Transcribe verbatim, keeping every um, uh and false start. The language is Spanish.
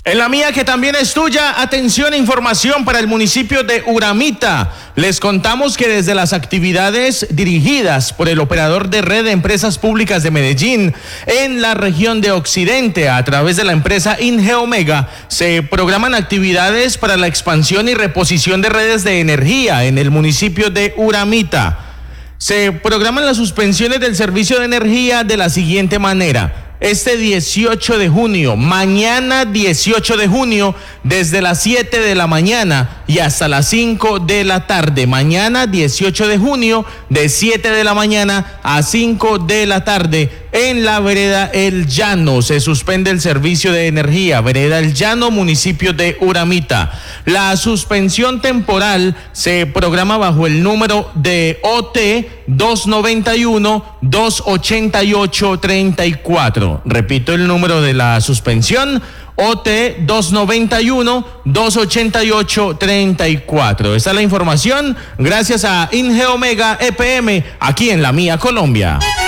En la mía, que también es tuya, atención e información para el municipio de Uramita. Les contamos que desde las actividades dirigidas por el operador de red de empresas públicas de Medellín en la región de Occidente, a través de la empresa Ingeomega, se programan actividades para la expansión y reposición de redes de energía en el municipio de Uramita. Se programan las suspensiones del servicio de energía de la siguiente manera. Este dieciocho de junio, mañana dieciocho de junio, desde las siete de la mañana y hasta las cinco de la tarde. Mañana dieciocho de junio, de siete de la mañana a cinco de la tarde, en la vereda El Llano. Se suspende el servicio de energía. Vereda El Llano, municipio de Uramita. La suspensión temporal se programa bajo el número de O T dos noventa y uno, dos ochenta y ocho, treinta y cuatro. Repito el número de la suspensión, O T dos noventa y uno, dos ochenta y ocho, treinta y cuatro. Esta es la información gracias a Ingeomega E P M, aquí en La Mía, Colombia.